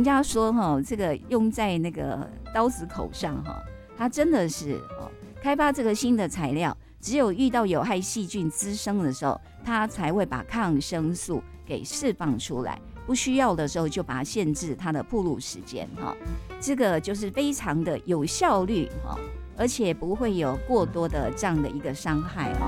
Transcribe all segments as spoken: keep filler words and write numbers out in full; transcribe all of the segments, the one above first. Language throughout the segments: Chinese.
家说哈，这个用在那个刀子口上哈，它真的是哦，开发这个新的材料，只有遇到有害细菌滋生的时候，它才会把抗生素给释放出来。不需要的时候就把它限制它的暴露时間哈，这个就是非常的有效率哈，而且不会有过多的这样的一个伤害哦。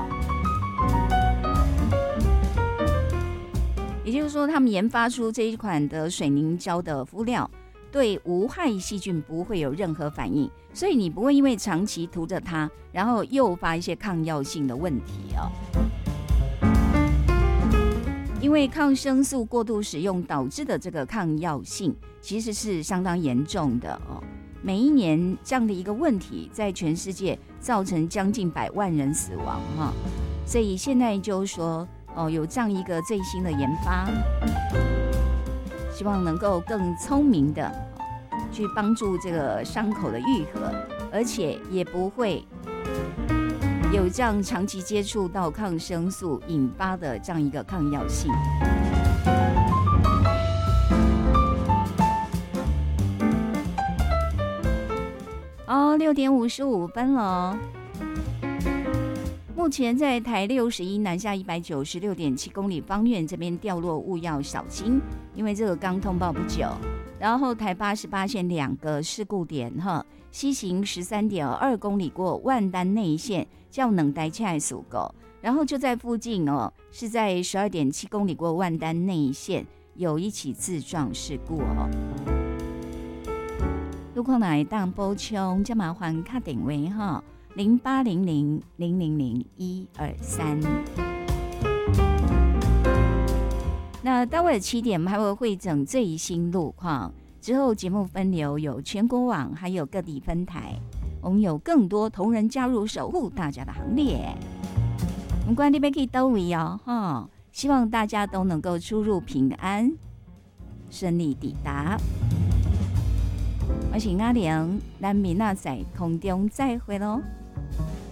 也就是说，他们研发出这一款的水凝胶的敷料，对无害细菌不会有任何反应，所以你不会因为长期涂着它，然后诱发一些抗药性的问题哦。因为抗生素过度使用导致的这个抗药性其实是相当严重的哦。每一年这样的一个问题在全世界造成将近百万人死亡哈，所以现在就是说哦，有这样一个最新的研发，希望能够更聪明的去帮助这个伤口的愈合，而且也不会有这样长期接触到抗生素引发的这样一个抗药性。哦，六点五十五分了。目前在台六十一南下一百九十六点七公里方院这边掉落物要小心，因为这个刚通报不久。然后台八十八线两个事故点哈，西行十三点二公里过万丹内线，叫冷台恰属狗。然后就在附近哦，是在十二点七公里过万丹内线有一起自撞事故哦。路况哪一档补充，就麻烦打电话哈，零八零零零零零一二三。那待会七点我们还会汇整最新路况，之后节目分流有全国网还有各地分台，我们有更多同仁加入守护大家的行列。不管你们可以到位哦哈，希望大家都能够出入平安，顺利抵达。我是阿玲，咱明仔载空中再会咯。